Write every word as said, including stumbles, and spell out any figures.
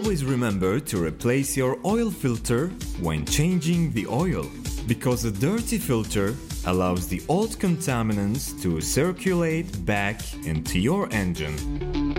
always remember to replace your oil filter when changing the oil, because a dirty filter allows the old contaminants to circulate back into your engine.